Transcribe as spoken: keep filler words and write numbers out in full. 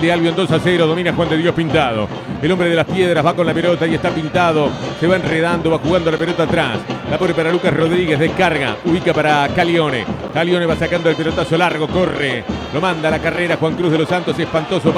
de Albion, dos a cero, domina Juan de Dios Pintado. El hombre de las piedras va con la pelota y está Pintado, se va enredando, va jugando la pelota atrás. La pone para Lucas Rodríguez, descarga, ubica para Calione. Calione va sacando el pelotazo largo, corre, lo manda a la carrera Juan Cruz de los Santos, espantoso.